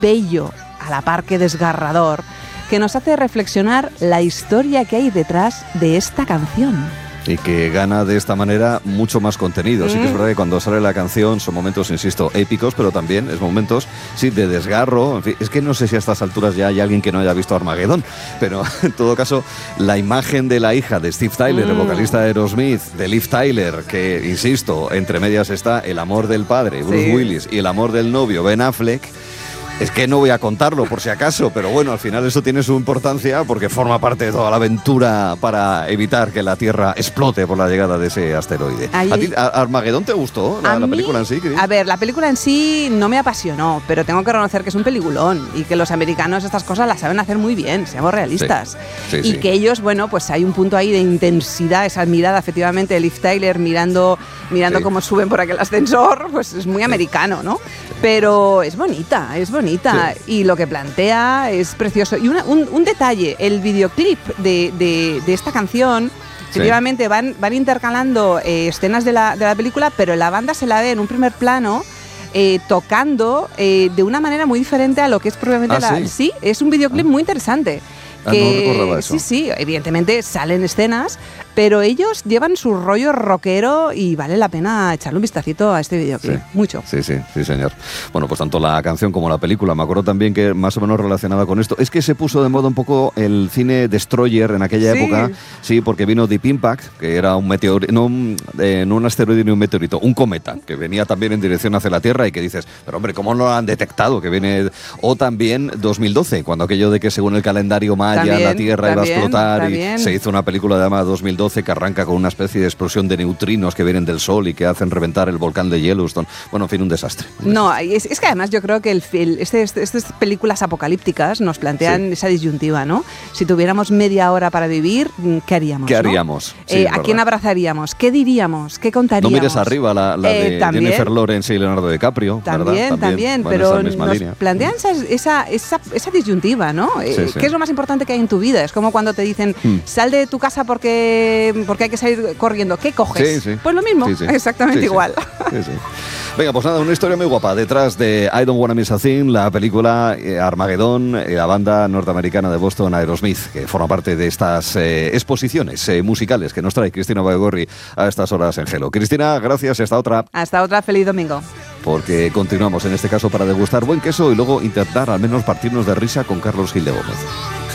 bello, a la par que desgarrador, que nos hace reflexionar la historia que hay detrás de esta canción. Y que gana de esta manera mucho más contenido. Sí que es verdad que cuando sale la canción son momentos, insisto, épicos, pero también es momentos, sí, de desgarro. En fin, es que no sé si a estas alturas ya hay alguien que no haya visto Armageddon, pero en todo caso, la imagen de la hija de Steve Tyler, el vocalista de Aerosmith, de Liv Tyler, que, insisto, entre medias está el amor del padre, Bruce Willis, y el amor del novio, Ben Affleck. Es que no voy a contarlo por si acaso, pero bueno, al final eso tiene su importancia porque forma parte de toda la aventura para evitar que la Tierra explote por la llegada de ese asteroide. ¿A ti Armageddon te gustó la película en sí, Cris? A ver, la película en sí no me apasionó, pero tengo que reconocer que es un peliculón y que los americanos estas cosas las saben hacer muy bien, seamos realistas. Y que ellos, bueno, pues hay un punto ahí de intensidad, esa mirada efectivamente de Liv Tyler mirando cómo suben por aquel ascensor, pues es muy americano, ¿no? Pero es bonita. Y lo que plantea es precioso. Y un detalle, el videoclip de esta canción, efectivamente van intercalando escenas de la película, pero la banda se la ve en un primer plano tocando de una manera muy diferente a lo que es propiamente Sí, es un videoclip muy interesante. No recordaba eso. Sí, evidentemente salen escenas, pero ellos llevan su rollo rockero y vale la pena echarle un vistacito a este videoclip. Mucho. Sí, señor. Bueno, pues tanto la canción como la película, me acuerdo también que más o menos relacionada con esto, es que se puso de moda un poco el cine Destroyer en aquella época, porque vino Deep Impact, que era un meteorito, no un asteroide ni un meteorito, un cometa, que venía también en dirección hacia la Tierra y que dices, pero hombre, ¿cómo no lo han detectado? Que viene... O también 2012, cuando aquello de que según el calendario maya la Tierra iba a explotar y se hizo una película llamada 2012 que arranca con una especie de explosión de neutrinos que vienen del Sol y que hacen reventar el volcán de Yellowstone. Bueno, en fin, un desastre. No, es que además yo creo que estas películas apocalípticas nos plantean esa disyuntiva, ¿no? Si tuviéramos media hora para vivir, ¿qué haríamos? ¿Qué haríamos? ¿A quién abrazaríamos? ¿Qué diríamos? ¿Qué contaríamos? No mires arriba la de Jennifer Lawrence y Leonardo DiCaprio, También, pero nos plantean esa disyuntiva, ¿no? ¿Qué es lo más importante que hay en tu vida? Es como cuando te dicen, sal de tu casa porque hay que salir corriendo. ¿Qué coges? Pues lo mismo, exactamente igual. Venga, pues nada, una historia muy guapa detrás de I Don't Wanna Miss a Thing, la película Armageddon, la banda norteamericana de Boston, Aerosmith, que forma parte de estas exposiciones musicales que nos trae Cristina Baigorri a estas horas en Hello. Cristina, gracias y hasta otra. Hasta otra, feliz domingo. Porque continuamos en este caso para degustar buen queso y luego intentar al menos partirnos de risa con Carlos Gil de Gómez.